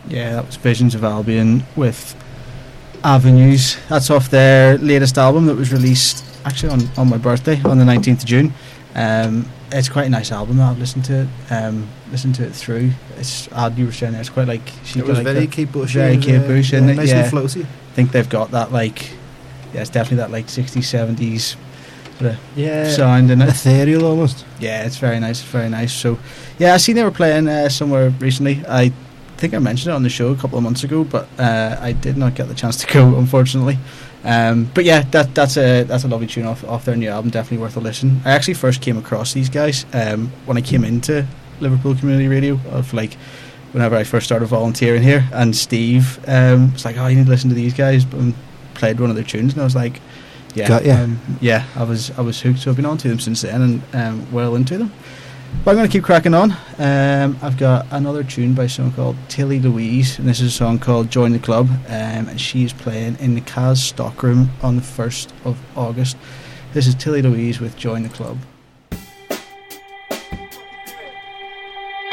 Yeah, that was Visions of Albion with Avenues. That's off their latest album that was released actually on my birthday on the 19th of June. It's quite a nice album. I've listened to it through. It's odd you were saying there. It's quite like it was very Kate Bush, very Kate Bush, isn't it? Nice and floaty. I think they've got that it's definitely that 60s, 70s sort of sound in it. Ethereal almost. Yeah, it's very nice. It's very nice. So, yeah, I seen they were playing somewhere recently. I think I mentioned it on the show a couple of months ago, but I did not get the chance to go, unfortunately. But yeah, that's a lovely tune off their new album. Definitely worth a listen. I actually first came across these guys when I came into Liverpool Community Radio, whenever I first started volunteering here, and Steve was like, "Oh, you need to listen to these guys," and played one of their tunes, and I was like, "Yeah, I was hooked." So I've been on to them since then, and well into them. But I'm going to keep cracking on. I've got another tune by someone called Tilly Louise, and this is a song called Join the Club, and she's playing in the Kaz Stockroom on the 1st of August. This is Tilly Louise with Join the Club.